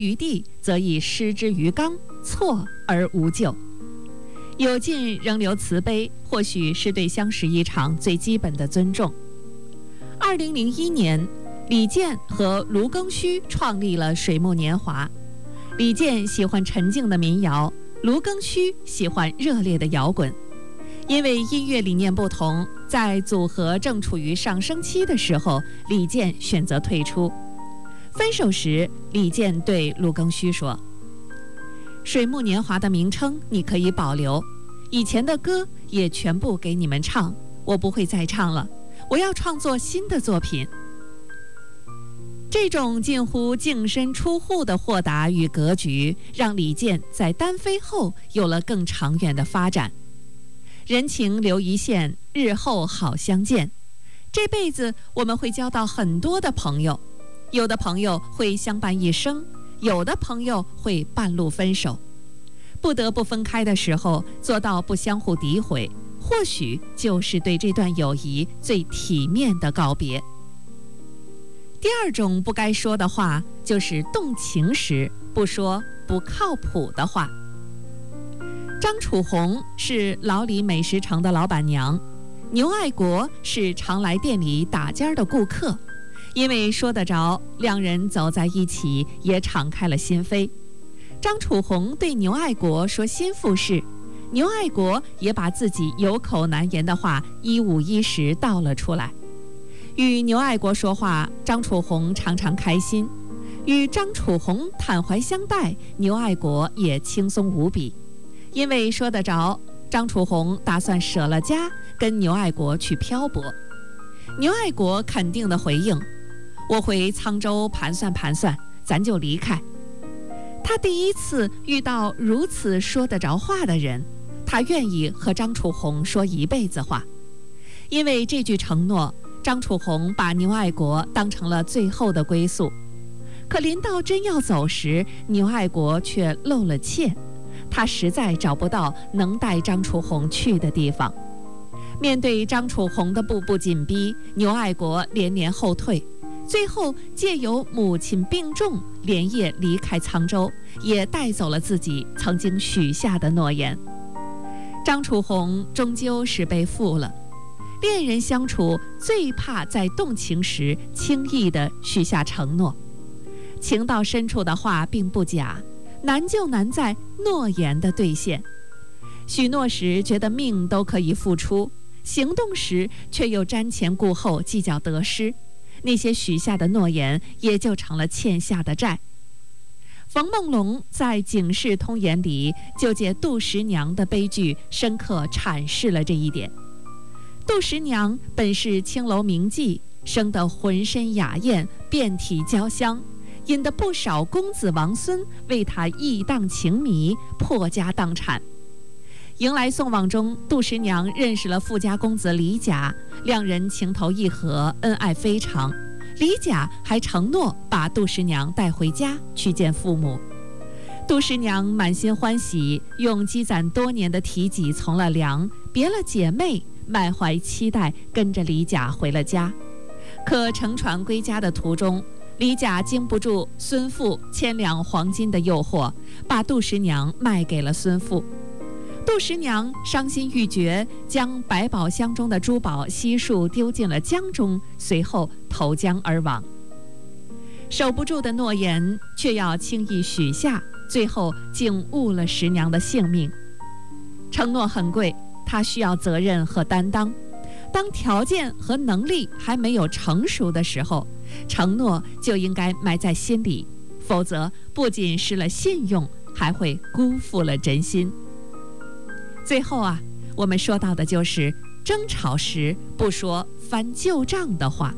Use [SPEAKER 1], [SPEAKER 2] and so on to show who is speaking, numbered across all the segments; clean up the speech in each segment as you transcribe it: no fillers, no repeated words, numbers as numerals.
[SPEAKER 1] 余地则以失之于刚，错而无救。有尽仍留慈悲，或许是对相识一场最基本的尊重。2001年，李健和卢庚戌创立了水木年华。李健喜欢沉静的民谣，卢庚戌喜欢热烈的摇滚。因为音乐理念不同，在组合正处于上升期的时候，李健选择退出。分手时，李健对卢庚戌说：“水木年华的名称你可以保留，以前的歌也全部给你们唱，我不会再唱了，我要创作新的作品。”这种近乎净身出户的豁达与格局，让李健在单飞后有了更长远的发展。人情留一线，日后好相见。这辈子我们会交到很多的朋友，有的朋友会相伴一生，有的朋友会半路分手。不得不分开的时候，做到不相互诋毁，或许就是对这段友谊最体面的告别。第二种不该说的话，就是动情时不说不靠谱的话。张楚红是老李美食城的老板娘，牛爱国是常来店里打尖的顾客，因为说得着，两人走在一起也敞开了心扉。张楚红对牛爱国说心腹事，牛爱国也把自己有口难言的话一五一十道了出来。与牛爱国说话，张楚红常常开心；与张楚红坦怀相待，牛爱国也轻松无比。因为说得着，张楚红打算舍了家，跟牛爱国去漂泊。牛爱国肯定地回应：“我回沧州盘算盘算，咱就离开。”他第一次遇到如此说得着话的人，他愿意和张楚红说一辈子话。因为这句承诺，张楚红把牛爱国当成了最后的归宿。可临到真要走时，牛爱国却露了怯，他实在找不到能带张楚红去的地方。面对张楚红的步步紧逼，牛爱国连连后退，最后借由母亲病重，连夜离开沧州，也带走了自己曾经许下的诺言。张楚红终究是被负了。恋人相处最怕在动情时轻易地许下承诺，情到深处的话并不假，难就难在诺言的兑现。许诺时觉得命都可以付出，行动时却又瞻前顾后，计较得失，那些许下的诺言也就成了欠下的债。冯梦龙在《警世通言》里就借杜十娘的悲剧深刻阐释了这一点。杜十娘本是青楼名妓，生得浑身雅艳，遍体娇香，引得不少公子王孙为她义荡情迷，破家荡产。迎来送往中，杜十娘认识了富家公子李甲，两人情投意合，恩爱非常。李甲还承诺把杜十娘带回家去见父母。杜十娘满心欢喜，用积攒多年的体己从了良，别了姐妹，满怀期待跟着李甲回了家。可乘船归家的途中，李甲经不住孙父千两黄金的诱惑，把杜十娘卖给了孙父。杜十娘伤心欲绝，将百宝箱中的珠宝悉数丢进了江中，随后投江而亡。守不住的诺言却要轻易许下，最后竟误了十娘的性命。承诺很贵，它需要责任和担当。当条件和能力还没有成熟的时候，承诺就应该埋在心里，否则不仅失了信用，还会辜负了真心。最后我们说到的就是争吵时不说翻旧账的话。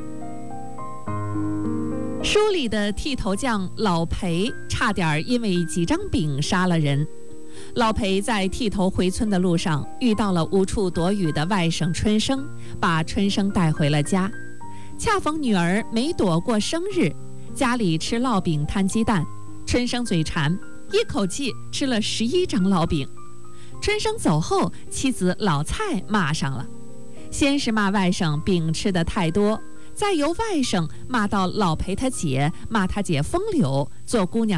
[SPEAKER 1] 书里的剃头匠老裴差点因为几张饼杀了人。老裴在剃头回村的路上遇到了无处躲雨的外甥春生，把春生带回了家。恰逢女儿没躲过生日，家里吃烙饼摊鸡蛋，春生嘴馋，一口气吃了11张烙饼。春生走后，妻子老蔡骂上了，先是骂外甥饼吃得太多， 再由外甥骂到老陪他姐，骂他姐风流，做姑娘